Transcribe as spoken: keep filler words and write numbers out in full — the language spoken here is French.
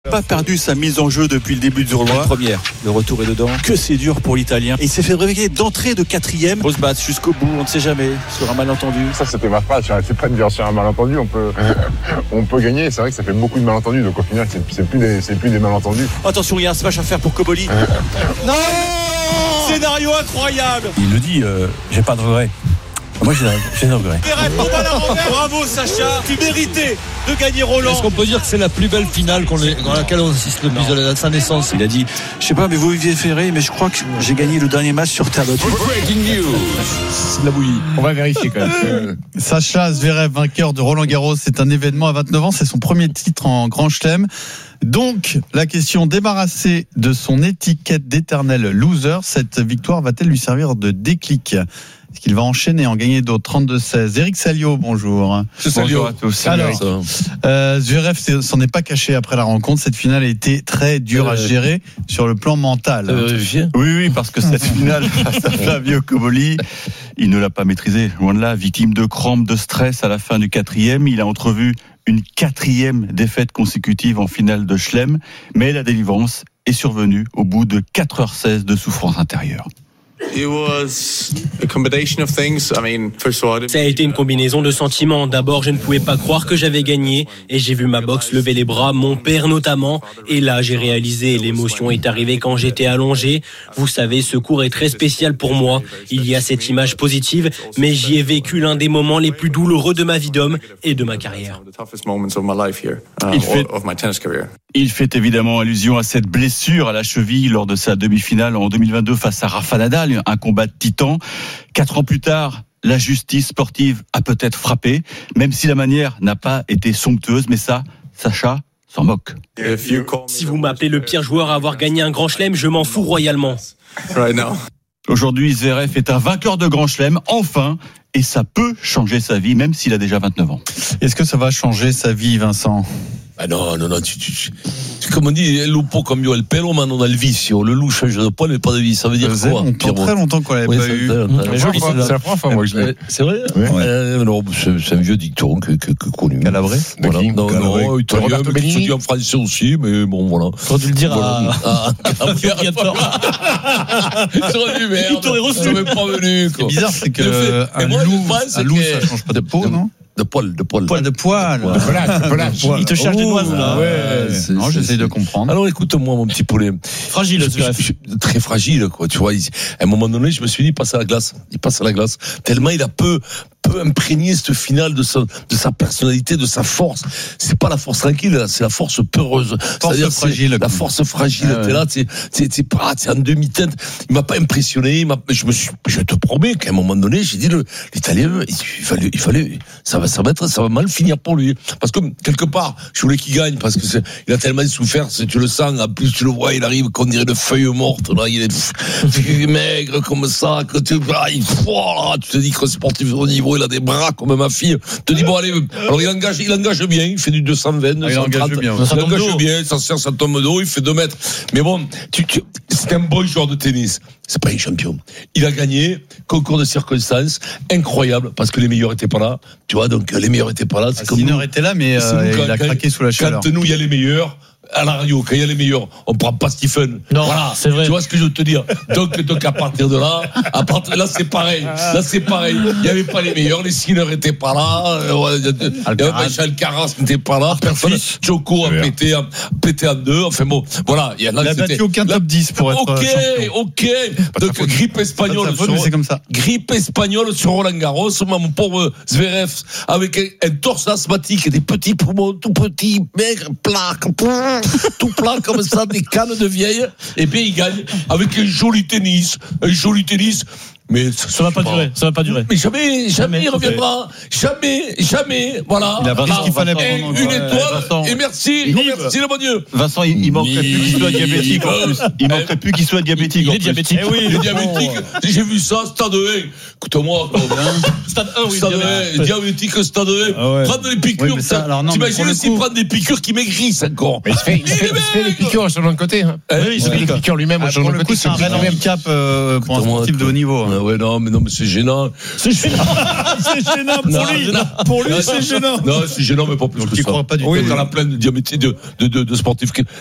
Pas perdu sa mise en jeu depuis le début du tournoi. Première, le retour est dedans. Que c'est dur pour l'Italien. Et il s'est fait réveiller d'entrée de quatrième. Faut se battre jusqu'au bout, on ne sait jamais, sur un malentendu. Ça, c'était ma phrase. C'est pas de dire sur un malentendu, on peut, on peut gagner. C'est vrai que ça fait beaucoup de malentendus. Donc au final, c'est, c'est, plus, des, c'est plus des malentendus. Attention, il y a un smash à faire pour Koboli. Non, scénario incroyable. Il le dit, euh, j'ai pas de regrets. Moi, j'ai, j'ai des regrets. Bravo Sacha, tu méritais de gagner Roland. Est-ce qu'on peut dire que c'est la plus belle finale qu'on est, dans laquelle on assiste depuis de sa naissance? Il a dit, je sais pas, mais vous Olivier Ferré, mais je crois que j'ai gagné le dernier match sur terre battue. Breaking news. C'est de la bouillie. On va vérifier quand même. Sacha Zverev, vainqueur de Roland Garros, c'est un événement à vingt-neuf ans, c'est son premier titre en Grand Chelem. Donc, la question, débarrassée de son étiquette d'éternel loser, cette victoire va-t-elle lui servir de déclic? Est-ce qu'il va enchaîner, en gagner d'autres? Trente-deux seize. Eric Salio, bonjour. Bonjour à tous. Alors, euh, Zverev s'en est pas caché après la rencontre. Cette finale a été très dure à gérer sur le plan mental. Oui, oui, parce que cette finale face à Flavio Koboli, il ne l'a pas maîtrisée. Loin de là, victime de crampes, de stress à la fin du quatrième. Il a entrevu une quatrième défaite consécutive en finale de Chelem. Mais la délivrance est survenue au bout de quatre heures seize de souffrance intérieure. Ça a été une combinaison de sentiments. D'abord, je ne pouvais pas croire que j'avais gagné et j'ai vu ma boxe lever les bras, mon père notamment. Et là, j'ai réalisé, l'émotion est arrivée quand j'étais allongé. Vous savez, ce cours est très spécial pour moi. Il y a cette image positive, mais j'y ai vécu l'un des moments les plus douloureux de ma vie d'homme et de ma carrière. Il fait, il fait évidemment allusion à cette blessure à la cheville lors de sa demi-finale en deux mille vingt-deux face à Rafa Nadal. Un combat de titan. Quatre ans plus tard, la justice sportive a peut-être frappé, même si la manière n'a pas été somptueuse, mais ça, Sacha s'en moque. Si vous m'appelez le pire joueur à avoir gagné un grand chelem, je m'en fous royalement. Aujourd'hui, Zverev est un vainqueur de grand chelem, enfin, et ça peut changer sa vie, même s'il a déjà vingt-neuf ans. Est-ce que ça va changer sa vie, Vincent? Ah non, non, non, tu, tu, tu, comme on dit, el lupo cambio el pelo, ma non al vicio. Le loup change de poil, mais pas de vie. Ça veut dire ça quoi? Longtemps, très longtemps qu'on l'avait oui, pas eu. C'est, joli, c'est, c'est la première fois, moi, que je l'ai. C'est vrai? Oui. Euh, non, c'est, c'est un vieux dicton que, que, que connu. Calabré? Voilà. Non, Calabré. non, italien, mais qui se dit en français aussi, mais bon, voilà. T'aurais dû le dire voilà. à, à, J'aurais dû, merde. Il t'aurait reçu. Ça m'est pas venu, quoi. C'est bizarre, c'est que, un loup, un loup, ça change pas de peau, non? De poil, de poil. Poil de poil. De pelage, de pelage. Il te cherche des noises, là. Ouais. C'est, non, j'essaye de comprendre. Alors, écoute-moi, mon petit poulet. Fragile, je, je, je, très fragile, quoi. Tu vois, il, à un moment donné, je me suis dit, il passe à la glace. Il passe à la glace. Tellement il a peu, peu imprégné cette finale de sa, de sa personnalité, de sa force. C'est pas la force tranquille, là, c'est la force peureuse. Force C'est-à-dire, fragile. C'est la force fragile. Ah ouais. T'es là, t'es, t'es, t'es pas, t'es en demi-teinte. Il m'a pas impressionné. Il m'a, je me suis, je te promets qu'à un moment donné, j'ai dit, le, l'Italien, il fallait, il fallait, ça va, ça va être, ça va mal finir pour lui. Parce que, quelque part, je voulais qu'il gagne, parce que c'est, il a tellement souffert, c'est, tu le sens, en plus, tu le vois, il arrive qu'on dirait une feuille morte, là, il est pff, maigre, comme ça, que tu, ah, il, oh, tu te dis que sportif au niveau, il a des bras comme ma fille. Tu te dis, bon, allez, alors il engage, il engage bien, il fait du deux cent vingt, deux cent trente. Ah, il engage bien, il engage bien, ça sert, ça tombe d'eau, il fait deux mètres. Mais bon, tu, tu, c'est un bon joueur de tennis. C'est pas un champion. Il a gagné, concours de circonstances, incroyable, parce que les meilleurs étaient pas là. Tu vois, donc, les meilleurs étaient pas là. C'est ah, comme Sinner était là, mais euh, il a quand, craqué sous la chaleur. Quand nous, il y a les meilleurs, à la radio, quand il y a les meilleurs, on prend pas Stephen. Non, voilà, c'est vrai. Tu vois ce que je veux te dire? Donc, donc à partir de là, à partir là, c'est pareil. Là, c'est pareil. Il y avait pas les meilleurs, les Sinner étaient pas là, Alcaraz, Alcaraz n'était pas là, personne. Choco a pété, a pété en deux. Enfin bon, voilà. Il y a là, il a battu aucun top dix pour être Ok, champion. ok. Donc, grippe espagnole. Faute, sur, c'est comme ça. Grippe espagnole sur Roland Garros. Mon pauvre Zverev, avec un, un torse asthmatique et des petits poumons, tout petits, maigres, plats, tout plat comme ça, des cannes de vieille, et bien il gagne avec un joli tennis, un joli tennis. Mais ça, ça va pas durer, ça va pas durer. Mais jamais, jamais, jamais il reviendra. Jamais, jamais, voilà. Il a pris ce qu'il fallait prendre. Une étoile, Vincent. Et merci, il merci le bon Dieu. Vincent, il, il manquerait plus qu'il soit diabétique en plus. Il manquerait plus qu'il soit diabétique. Il est diabétique. Eh oui, il est diabétique. J'ai vu ça, stade un. Écoute-moi, stade un, oui. Stade un, diabétique, stade un. Prendre des piqûres. T'imagines s'il prend des piqûres qui maigrissent encore. Mais il se fait, il se fait, il se fait des piqûres sur l'autre côté. Oui, il se fait des piqûres lui-même sur l'autre côté. C'est un réel handicap pour un sportif de haut niveau. ouais, non, mais non, mais c'est gênant. C'est gênant. C'est gênant pour Non, lui. gênant. Pour lui, Non, c'est gênant. Non, c'est gênant, mais pas plus Donc que tu ça. crois pas du Oui, tout. dans la plaine de diamétrie de, de, de, de sportifs